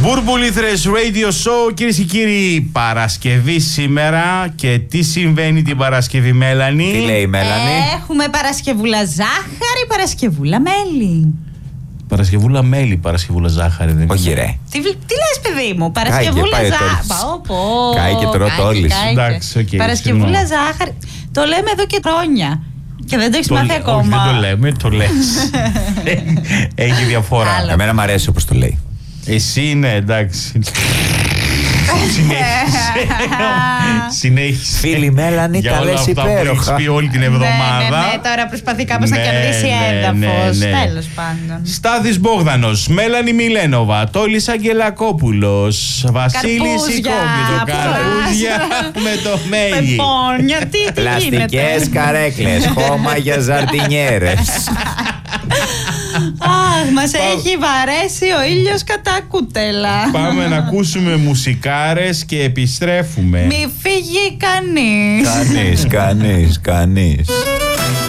Μπούρμπουλήθρες Radio Show, κυρίες και κύριοι, Παρασκευή σήμερα. Και τι συμβαίνει την Παρασκευή, Μέλανη? Τι λέει η Μέλανη? Έχουμε Παρασκευούλα ζάχαρη, Παρασκευούλα μέλι. Παρασκευούλα μέλι, Παρασκευούλα ζάχαρη, δεν είναι? Όχι, ρε. Τι λες, παιδί μου? Παρασκευούλα ζάχαρη. Κάει και το ρώτα όλης. Εντάξει, οκ, Παρασκευούλα συγγνώμη. ζάχαρη. Το λέμε εδώ και χρόνια. Και δεν το έχεις μάθει ακόμα. Όχι, δεν το λέμε, το λες. Έχει διαφορά. Άλλο. Εμένα μου αρέσει όπως το λέει. Εσύ είναι εντάξει. Συνέχισε. Φίλη Μέλανη, Για τα όλα λες αυτά που έχεις υπέροχα. πει όλη την εβδομάδα. Ναι, τώρα προσπαθεί κάπως να Ναι, κερδίσει ναι, έδαφος. ναι, ναι. Τέλος πάντων. Στάθης Μπόγδανος, Μέλανη Μιλένοβα, Τόλης Αγγελακόπουλος, Βασίλης Καρπούζια, Ικόπλητο, καρπούζια με το μέγι. Πεπόνια, τι γίνεται? Πλαστικές καρέκλες, χώμα για ζαρτινιέρες. Αχ, μας έχει βαρέσει ο ήλιος κατά κουτέλα. Πάμε να ακούσουμε μουσικάρες και επιστρέφουμε. Μη φύγει κανείς. Κανείς.